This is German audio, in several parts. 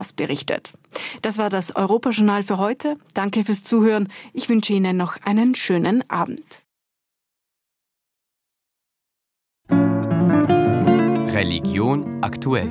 berichtet. Das war das Europajournal für heute. Danke fürs Zuhören. Ich wünsche Ihnen noch einen schönen Abend. Religion aktuell.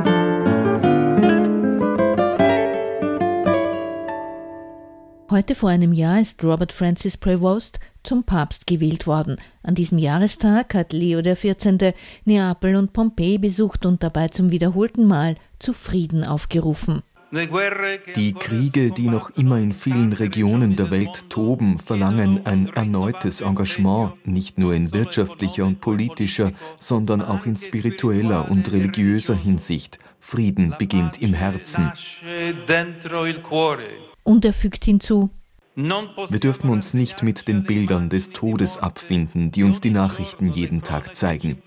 Heute vor einem Jahr ist Robert Francis Prevost zum Papst gewählt worden. An diesem Jahrestag hat Leo XIV. Neapel und Pompeji besucht und dabei zum wiederholten Mal zu Frieden aufgerufen. Die Kriege, die noch immer in vielen Regionen der Welt toben, verlangen ein erneutes Engagement, nicht nur in wirtschaftlicher und politischer, sondern auch in spiritueller und religiöser Hinsicht. Frieden beginnt im Herzen. Und er fügt hinzu: Wir dürfen uns nicht mit den Bildern des Todes abfinden, die uns die Nachrichten jeden Tag zeigen,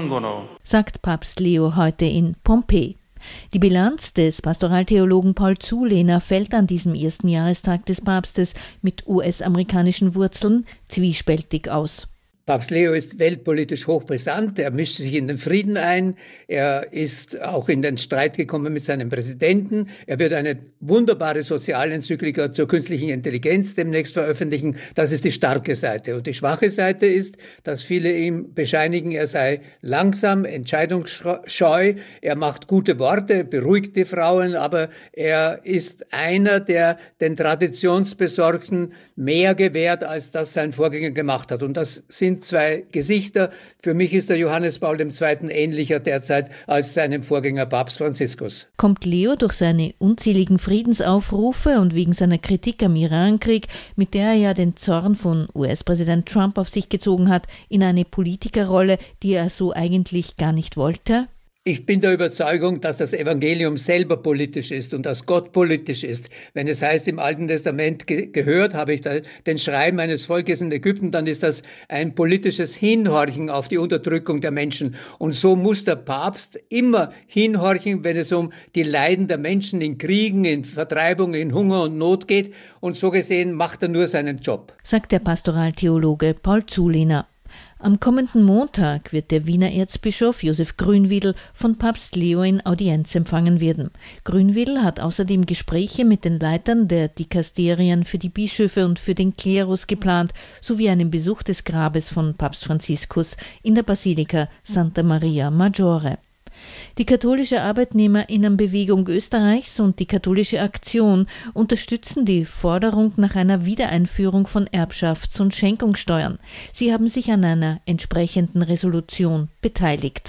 sagt Papst Leo heute in Pompeji. Die Bilanz des Pastoraltheologen Paul Zulehner fällt an diesem ersten Jahrestag des Papstes mit US-amerikanischen Wurzeln zwiespältig aus. Papst Leo ist weltpolitisch hochbrisant, er mischt sich in den Frieden ein, er ist auch in den Streit gekommen mit seinem Präsidenten, er wird eine wunderbare Sozialenzyklika zur künstlichen Intelligenz demnächst veröffentlichen, das ist die starke Seite. Und die schwache Seite ist, dass viele ihm bescheinigen, er sei langsam, entscheidungsscheu, er macht gute Worte, beruhigt die Frauen, aber er ist einer, der den Traditionsbesorgten mehr gewährt, als das sein Vorgänger gemacht hat. Und das sind zwei Gesichter. Für mich ist der Johannes Paul II. Ähnlicher derzeit als seinem Vorgänger Papst Franziskus. Kommt Leo durch seine unzähligen Friedensaufrufe und wegen seiner Kritik am Irankrieg, mit der er ja den Zorn von US-Präsident Trump auf sich gezogen hat, in eine Politikerrolle, die er so eigentlich gar nicht wollte? Ich bin der Überzeugung, dass das Evangelium selber politisch ist und dass Gott politisch ist. Wenn es heißt, im Alten Testament gehört habe ich den Schrei meines Volkes in Ägypten, dann ist das ein politisches Hinhorchen auf die Unterdrückung der Menschen. Und so muss der Papst immer hinhorchen, wenn es um die Leiden der Menschen in Kriegen, in Vertreibung, in Hunger und Not geht. Und so gesehen macht er nur seinen Job, sagt der Pastoraltheologe Paul Zulehner. Am kommenden Montag wird der Wiener Erzbischof Josef Grünwiedl von Papst Leo in Audienz empfangen werden. Grünwiedl hat außerdem Gespräche mit den Leitern der Dikasterien für die Bischöfe und für den Klerus geplant, sowie einen Besuch des Grabes von Papst Franziskus in der Basilika Santa Maria Maggiore. Die katholische Arbeitnehmerinnenbewegung Österreichs und die Katholische Aktion unterstützen die Forderung nach einer Wiedereinführung von Erbschafts- und Schenkungssteuern. Sie haben sich an einer entsprechenden Resolution beteiligt.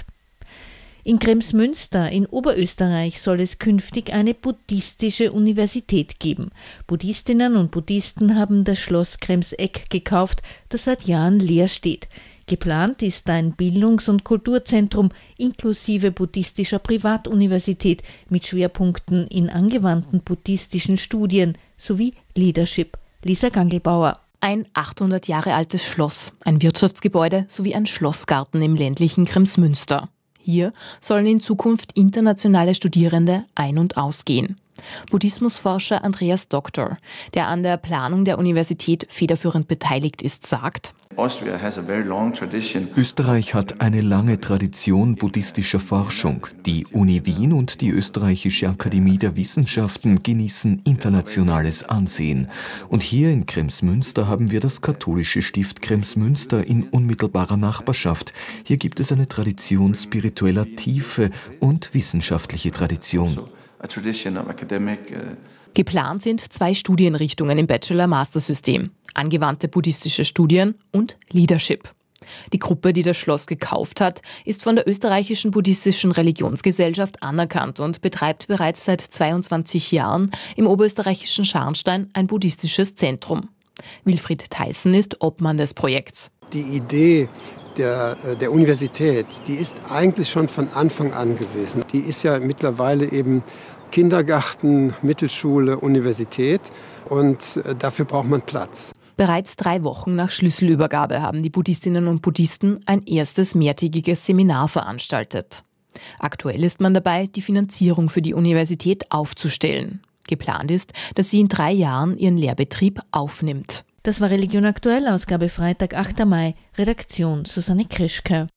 In Kremsmünster in Oberösterreich soll es künftig eine buddhistische Universität geben. Buddhistinnen und Buddhisten haben das Schloss Kremseck gekauft, das seit Jahren leer steht. Geplant ist ein Bildungs- und Kulturzentrum inklusive buddhistischer Privatuniversität mit Schwerpunkten in angewandten buddhistischen Studien sowie Leadership. Lisa Gangelbauer. Ein 800 Jahre altes Schloss, ein Wirtschaftsgebäude sowie ein Schlossgarten im ländlichen Kremsmünster. Hier sollen in Zukunft internationale Studierende ein- und ausgehen. Buddhismusforscher Andreas Doktor, der an der Planung der Universität federführend beteiligt ist, sagt: Österreich hat eine lange Tradition buddhistischer Forschung. Die Uni Wien und die Österreichische Akademie der Wissenschaften genießen internationales Ansehen. Und hier in Kremsmünster haben wir das katholische Stift Kremsmünster in unmittelbarer Nachbarschaft. Hier gibt es eine Tradition spiritueller Tiefe und wissenschaftliche Tradition. Geplant sind 2 Studienrichtungen im Bachelor-Master-System: angewandte buddhistische Studien und Leadership. Die Gruppe, die das Schloss gekauft hat, ist von der österreichischen buddhistischen Religionsgesellschaft anerkannt und betreibt bereits seit 22 Jahren im oberösterreichischen Scharnstein ein buddhistisches Zentrum. Wilfried Theissen ist Obmann des Projekts. Die Idee der Universität, die ist eigentlich schon von Anfang an gewesen. Die ist ja mittlerweile eben Kindergarten, Mittelschule, Universität und dafür braucht man Platz. Bereits 3 Wochen nach Schlüsselübergabe haben die Buddhistinnen und Buddhisten ein erstes mehrtägiges Seminar veranstaltet. Aktuell ist man dabei, die Finanzierung für die Universität aufzustellen. Geplant ist, dass sie in 3 Jahren ihren Lehrbetrieb aufnimmt. Das war Religion aktuell, Ausgabe Freitag, 8. Mai, Redaktion Susanne Krischke.